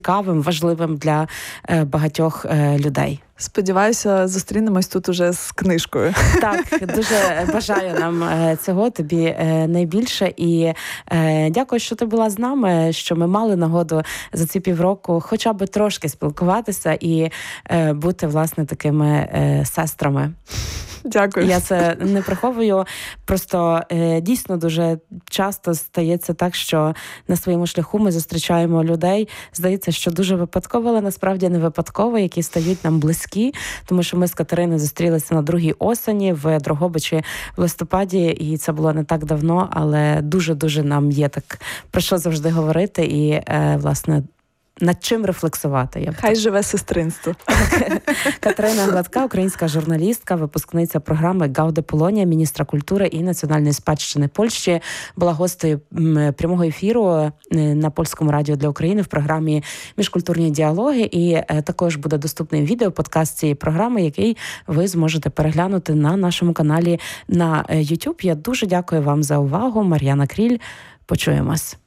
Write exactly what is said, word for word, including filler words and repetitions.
цікавим, важливим для багатьох людей. Сподіваюся, зустрінемось тут уже з книжкою. Так, дуже бажаю нам цього, тобі найбільше. І дякую, що ти була з нами, що ми мали нагоду за ці півроку хоча б трошки спілкуватися і бути, власне, такими сестрами. Дякую. Я це не приховую. Просто е, дійсно дуже часто стається так, що на своєму шляху ми зустрічаємо людей, здається, що дуже випадково, але насправді не випадково, які стають нам близькі, тому що ми з Катериною зустрілися на другій осені в Дрогобичі в листопаді, і це було не так давно, але дуже-дуже нам є так про що завжди говорити і, е, власне, над чим рефлексувати. Я Хай живе сестринство. Катерина Гладка, українська журналістка, випускниця програми Гауде Полонія, міністра культури і національної спадщини Польщі, була гостею прямого ефіру на Польському радіо для України в програмі «Міжкультурні діалоги». І також буде доступний відео-подкаст цієї програми, який ви зможете переглянути на нашому каналі на YouTube. Я дуже дякую вам за увагу. Мар'яна Кріль. Почуємось.